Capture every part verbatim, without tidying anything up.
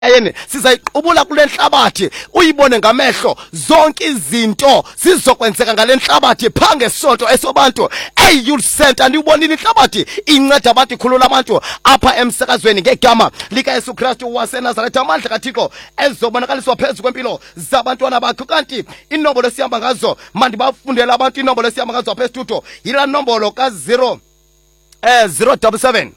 yini sizayiqubula kule nhlabathi uyibone ngamehlo zonke izinto sizokwenzeka ngale nhlabathi phange sonto esobantu hey youth center nibonile inhlabathi inceda abantu ikhulula abantu apha emsakazweni ngegama lika Yesu Kristu waseNazaretha amandla kaThixo ezobonakaliswa phezulu kwempilo zabantwana bakho kanti inombolo esihamba ngazo mandi bafundela abantu inombolo esihamba ngazo apha estudio yila nombolo ka zero eh zero seven seven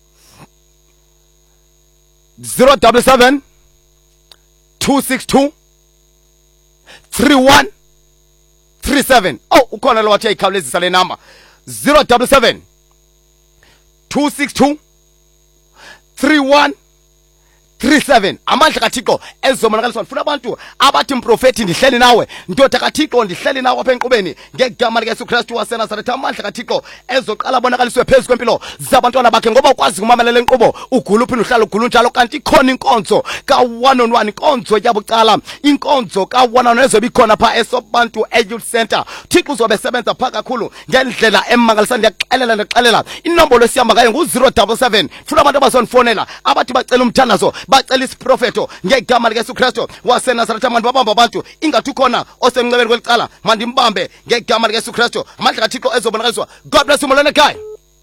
zero double seven two six two three one three seven. Oh, ukhona lo wathi ayikhawulezisa le number zero double seven two six two three one three seven. Amandla kaThixo ezobonakaliswa ngifuna abantu abathi mprofeti ndihleli nawe ndoda kaThixo ndihleli nawe apha enqubeni ngegama lika Yesu Kristu waseNazaretha amandla kaThixo ezoqala bonakaliswe phezulu kwempilo zabantwana bakhe ngoba ukwazi ukumamelela inkqubo ugula uphi uhlala ugula njalo kanti khona inkonzo ka one on one inkonzo yabucala inkonzo ka one on one ezobikhona pha esobantu e-youth center Thixo uzobe sebenza pha kakhulu ngendlela emangalisayo ndiyaxelela ndixelela inombolo esihamba ngayo ngu zero seven seven funa abantu abazonifonela abathi bacela umthandazo bacela isiprofeto ngegama lika Yesu Kristu waseNazaretha mandi babamba abantu ingathi khona osemncebeni kwelicala mandi mbambe ngegama lika Yesu Kristu amandla kaThixo ezobonakaliswa. God bless you molene ekhaya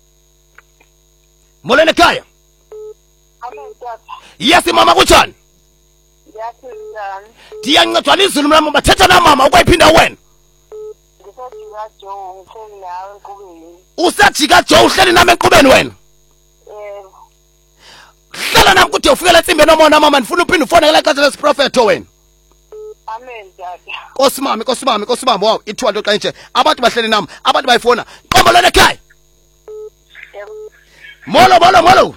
molene ekhaya. Amen tata. Yes mama kunjani? Ngiyaphila. Ndiyancedwa lizulu mama bathetha na mama ukwayiphinda wena. Ngisajika Joe ngifuni nawe enkubeni. Usajika Joe uhleli nami enkqubeni wena? Eh. Hlala nami kude ufikele entsimbe nomona mama ndifuna uphinda ufonele ixesha lesiprofeto wena. Amen tata. Nkosi mami Nkosi mami Nkosi mami wow ithuwa nto xa nje abantu bahleli nami abantu bayifona qombo lona ekhaya. Molo molo molo.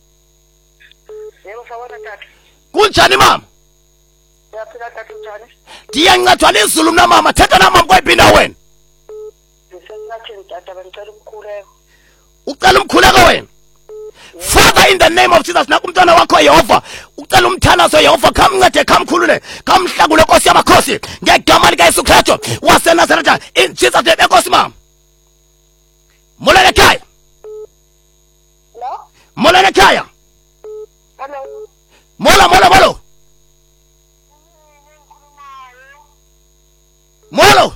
Yebo sawona tata. Kunjani mama? Ngiyaphila tata njani? Ndiyancedwa lizulu mna mama thetha na mama kwayiphinda wena. Ngisenathini tata bengicela umkhuleko. Ucela umkhuleko wena? Father, in the name of Jesus, nakumntwana wakho Yehova ucela umthanazo Yehova kamncede kamkhulule kamhlakule Nkosi yamakhosi ngegama lika Yesu Kristu waseNazaretha in Jesus name. Nkosi mama molele ekhaya. Hello? Molele ekhaya. Hello? Mola mola molo molo.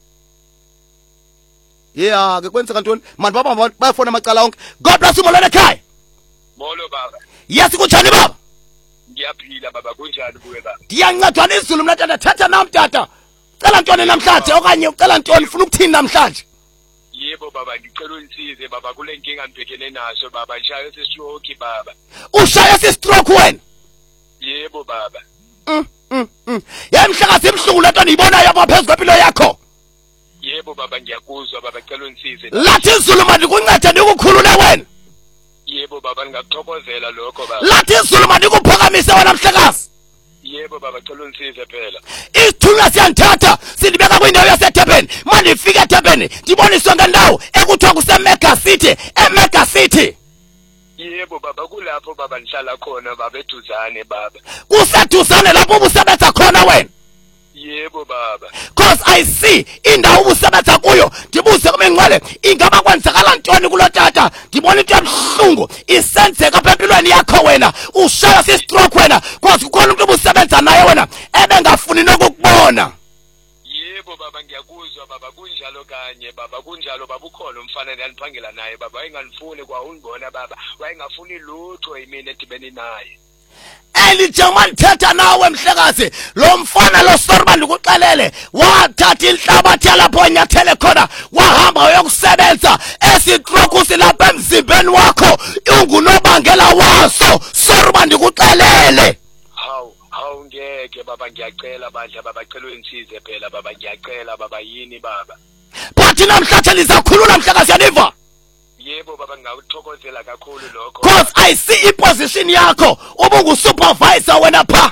Yeah ke kwenzeka ntoni manje baba bayafona amacala onke. God bless you molele ekhaya. Molo baba. Yes kunjani baba? Ngiyaphila baba kunjani kuwe baba? Ndiyancedwa lizulu mna tata thatha nami tata. Ucela ntoni namhlanje okanye ucela ntoni ufuna ukuthini namhlanje? Yebo baba ngicela unisize baba kule nkinga ngibhekene naso baba ngishaye sestroke baba. Ushaya sestroke wena? Yebo baba. Mm mm mm. Yamhlakazi ibhlungu lento niyibonayo apha phezulu kwempilo yakho. Yebo baba ngiyakuzwa baba ngicela unisize. Lathi izulu manje kuncede ndikukhulule wena. Yebo baba ngiyakuthokozela lokho baba. Lathi izulu manje kuphakamise wena mhlakazi. Yebo baba ngicela unisize phela. Isithunywa siyanthatha sindibeka kwindawo yaseTurban manje ifika eTurban ndiboniswe ngendawo ekuthiwa kuseMega City eMega City. Yebo baba kulapho baba nihlala khona baba eduzane baba. Kuseduzane lapho ubusebenza khona wena? Yebo baba. Cause I see indawo ubusebenza kuyo ndibuze kube ngcwele ingaba kwenzakala ntoni kulo tata ndibona into ebhlungu isenzeka apha empilweni yakho wena ushaya sistroke wena cause kukhona umuntu obusebenza naye wena ebengafuni nokukubona. Yebo baba ngiyakuzwa baba kunjalo kanye baba kunjalo baba ukhona umfana endiphangela naye baba wayenganifuni kwa ungibona baba wayengafuni lutho yimina edibeni naye. Elijamani thetha nawe mhlekazi lo mfana lo sorba ndikuxelele wathatha inhlabathi yalapho onyathele khona wahamba uyokusebenza esistroke silapha emzimbeni wakho ungunobangela waso sorba ndikuxelele. Hawu hawu ngeke baba ngiyacela bandla baba cela unisize phela baba ngiyacela baba yini baba. Bathi namhlanje lizakhulula mhlekazi yaniva? Yebo baba ngawuthokozela kakhulu lokho. Cause I see iposition yakho ubungu supervisor wena pha.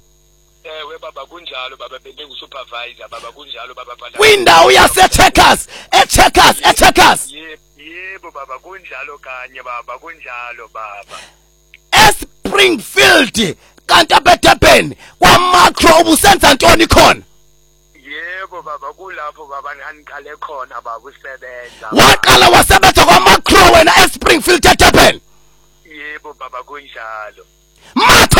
Ewe baba kunjalo baba bengu supervisor baba kunjalo baba phela. Kwindawo yase Checkers, e Checkers, e Checkers. Yebo baba kunjalo kanye baba kunjalo baba. eSpringfield kanti apha eDurban kwa Macro ubusenza ntoni khona? Yebo baba kulapho baba ngiqale khona baba usebenza. Waqala wasebenza kwa Macro wena eSpringfield eDurban? Yebo baba kunjalo. Matha